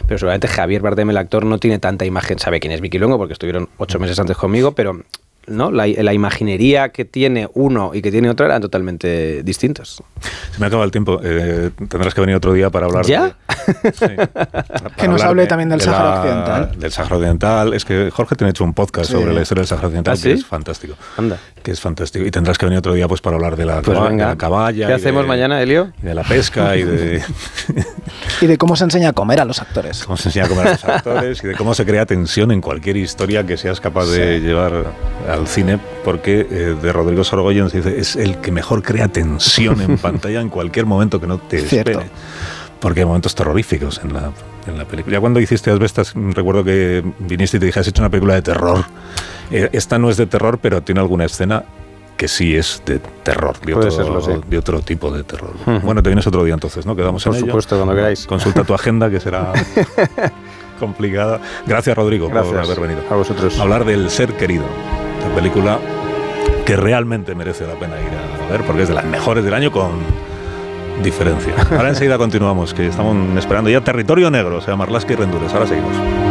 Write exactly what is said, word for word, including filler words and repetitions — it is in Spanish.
pero seguramente Javier Bardem, el actor, no tiene tanta imagen, sabe quién es Vicky Luengo porque estuvieron ocho meses antes conmigo, pero no, la, la imaginería que tiene uno y que tiene otro eran totalmente distintos. Se me acaba el tiempo, eh, tendrás que venir otro día para hablar ¿Ya? de... Sí, para que nos hable de, también del Sáhara la, Occidental. Del Sáhara Occidental, es que Jorge tiene hecho un podcast sí. sobre la historia del Sáhara Occidental, ¿Ah, sí? que es fantástico. Anda. Que es fantástico, y tendrás que venir otro día pues para hablar de la, pues caba, venga. de la caballa. ¿Qué hacemos de, mañana, Elio? Y de la pesca y de... y de cómo se enseña a comer a los actores. Cómo se enseña a comer a los actores y de cómo se crea tensión en cualquier historia que seas capaz de sí. llevar al cine, porque eh, de Rodrigo Sorogoyen se dice, es el que mejor crea tensión en pantalla en cualquier momento que no te Cierto. espere. Porque hay momentos terroríficos en la, en la película. Ya cuando hiciste Asbestas, recuerdo que viniste y te dije, has hecho una película de terror. Eh, esta no es de terror, pero tiene alguna escena que sí es de terror, de, otro, serlo, sí. de otro tipo de terror. Uh-huh. Bueno, te vienes otro día entonces, ¿no? Quedamos Por en supuesto, ello. cuando queráis. Consulta tu agenda, que será complicada. Gracias, Rodrigo, Gracias por haber venido. a vosotros. Hablar del Ser Querido, la película que realmente merece la pena ir a ver, porque es de las mejores del año con diferencia. Ahora enseguida continuamos, que estamos esperando ya Territorio Negro, o sea, Marlaska y Rendures. Ahora seguimos.